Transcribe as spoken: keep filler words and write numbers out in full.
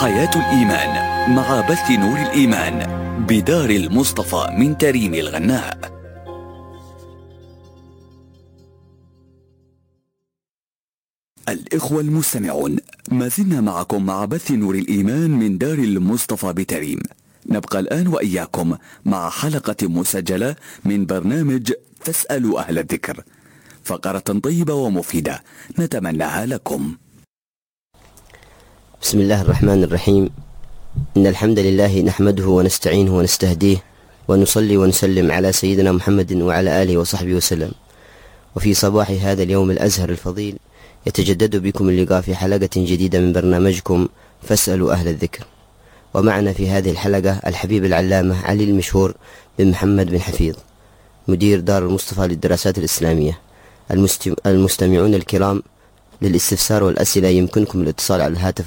حياة الإيمان مع بث نور الإيمان بدار المصطفى من تريم الغناء. الإخوة المستمعون، ما زلنا معكم مع بث نور الإيمان من دار المصطفى بتريم. نبقى الآن وإياكم مع حلقة مسجلة من برنامج فاسألوا أهل الذكر، فقرة طيبة ومفيدة نتمناها لكم. بسم الله الرحمن الرحيم. إن الحمد لله نحمده ونستعينه ونستهديه ونصلي ونسلم على سيدنا محمد وعلى آله وصحبه وسلم. وفي صباح هذا اليوم الأزهر الفضيل يتجدد بكم اللقاء في حلقة جديدة من برنامجكم فاسألوا أهل الذكر. ومعنا في هذه الحلقة الحبيب العلامة علي المشهور بن محمد بن حفيظ، مدير دار المصطفى للدراسات الإسلامية. المستمعون الكرام، للاستفسار والأسئلة يمكنكم الاتصال على الهاتف